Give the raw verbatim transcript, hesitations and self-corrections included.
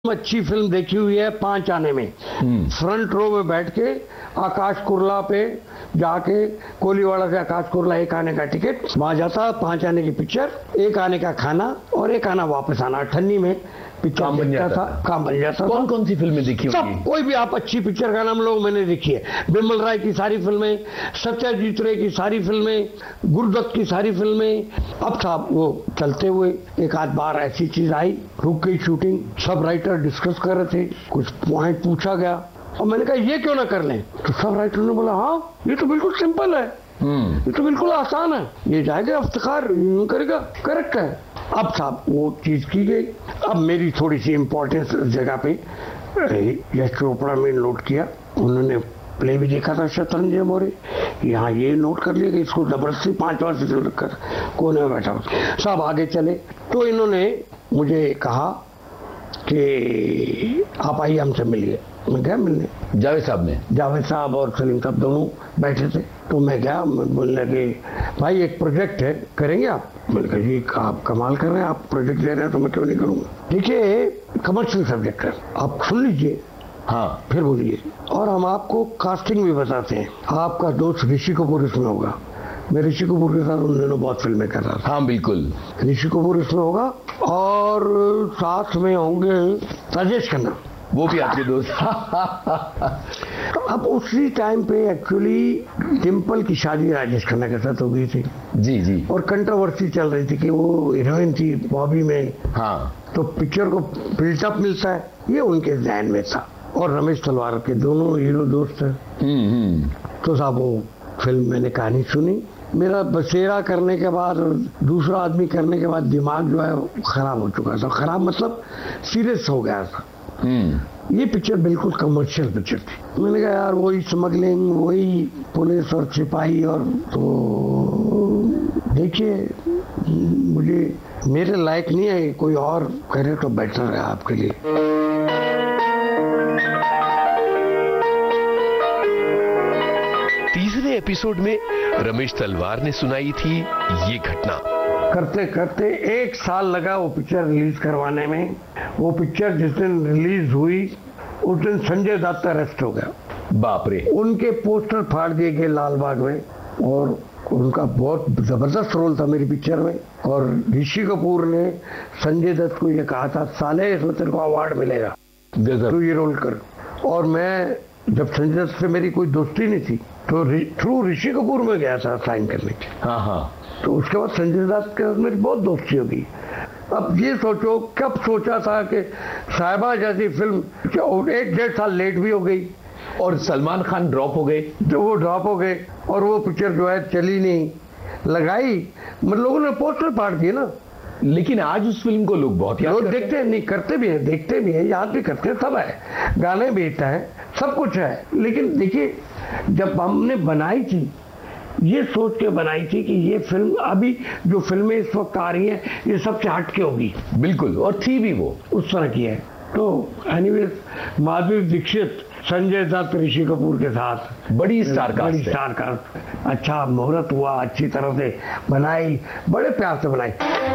अच्छी फिल्म देखी हुई है पांच आने में। फ्रंट रो में बैठ के आकाश कुरला पे जाके कोलीवाड़ा से आकाश कुरला एक आने का टिकट, वहां जाता, पांच आने की पिक्चर, एक आने का खाना और एक आना वापस आना। अठन्नी में पिक्चर काम बन जाता था, काम बन जाता। कौन कौन सी फिल्में देखी सब, होगी? कोई भी आप अच्छी पिक्चर का नाम लोग मैंने देखी है। बिमल राय की सारी फिल्में, सत्यजीत रे की सारी फिल्में, गुरुदत्त की सारी फिल्में। अब साहब वो चलते हुए एक आध बार ऐसी चीज आई, रुक गई शूटिंग, सब राइटर डिस्कस कर रहे थे, कुछ पॉइंट पूछा गया और मैंने कहा ये क्यों ना कर लें, तो सब राइटर ने बोला हाँ ये तो बिल्कुल सिंपल है, ये तो बिल्कुल आसान है, ये जाएगा अफ्तार करेगा, करेक्ट है। अब साहब वो चीज की गई। अब मेरी थोड़ी सी इम्पोर्टेंस जगह पे यश चोपड़ा में नोट किया, उन्होंने प्ले भी देखा था शतरंज मोरे, यहाँ ये नोट कर लिया कि इसको जबरदस्ती पांच बार से रखकर कोने में बैठा हो। साहब आगे चले तो इन्होंने मुझे कहा कि आप आइए हमसे मिलिए। मैं गया मिलने, जावेद साहब ने, जावेद साहब और सलीम साहब दोनों बैठे थे। तो मैं गया, बोलने लगे भाई एक प्रोजेक्ट है, करेंगे आप? मैंने कहा जी आप कमाल कर रहे हैं, आप प्रोजेक्ट ले रहे हैं तो मैं क्यों नहीं करूँगा। देखिए कमर्शियल सब्जेक्ट है, आप सुन लीजिए, हाँ फिर बोलिए, और हम आपको कास्टिंग भी बताते हैं। आपका दोस्त ऋषि कपूर इसमें होगा। मैं ऋषि कपूर के साथ उन दिनों बहुत फिल्में कर रहा था। हाँ बिल्कुल, ऋषि कपूर इसमें होगा और साथ में होंगे राजेश खन्ना, वो भी आपके दोस्त। अब उसी टाइम पे एक्चुअली डिम्पल की शादी राजेश खन्ना के साथ हो गई थी। जी जी। और कंट्रोवर्सी चल रही थी कि वो हीरोइन थी बॉबी में, हाँ तो पिक्चर को बिल्टअप मिलता है, ये उनके ध्यान में था। और रमेश तलवार के दोनों हीरो दोस्त हैं। तो साहब वो फिल्म मैंने कहानी सुनी, मेरा बसेरा करने के बाद दूसरा आदमी करने के बाद दिमाग जो है खराब हो चुका था। खराब मतलब सीरियस हो गया था। ये पिक्चर बिल्कुल कमर्शियल पिक्चर थी। मैंने कहा यार वही स्मगलिंग, वही पुलिस और सिपाही, और तो देखिए मुझे मेरे लायक नहीं है, कोई और करे तो बेटर है आपके लिए। तीसरे एपिसोड में रमेश तलवार ने सुनाई थी ये घटना। करते करते एक साल लगा वो पिक्चर रिलीज करवाने में। वो पिक्चर जिस दिन रिलीज हुई उस दिन संजय दत्त अरेस्ट हो गया। बाप रे। उनके पोस्टर फाड़ दिए गए लाल बाग में, और उनका बहुत जबरदस्त रोल था मेरी पिक्चर में। और ऋषि कपूर ने संजय दत्त को ये कहा था साले इसमें तेरे को अवार्ड मिलेगा, तू ये रोल कर। और मैं जब संजय दत्त से मेरी कोई दोस्ती नहीं थी तो थ्रू ऋषि कपूर में गया था साइन करने के। हाँ हाँ। तो उसके बाद संजय दत्त के साथ मेरी बहुत दोस्ती होगी। अब ये सोचो कब सोचा था कि साहिबा जैसी फिल्म एक डेढ़ साल लेट भी हो गई और सलमान खान ड्रॉप हो गए, जो वो ड्रॉप हो गए और वो पिक्चर जो है चली नहीं, लगाई, मतलब लोगों ने पोस्टर फाड़ दिए ना। लेकिन आज उस फिल्म को लोग बहुत याद लोग देखते हैं, नहीं करते भी हैं, देखते भी हैं, याद भी करते हैं, सब है, गाने भी हिट हैं, सब कुछ है। लेकिन देखिए जब हमने बनाई थी, ये सोच के बनाई थी कि ये फिल्म, अभी जो फिल्में इस वक्त आ रही हैं ये सबसे हटके होगी। बिल्कुल, और थी भी वो उस तरह की है। तो एनीवेज माधुरी दीक्षित, संजय दत्त, ऋषि कपूर के साथ बड़ी स्टार कास्ट, बड़ी स्टार कास्ट। अच्छा मुहूर्त हुआ, अच्छी तरह से बनाई, बड़े प्यार से बनाई।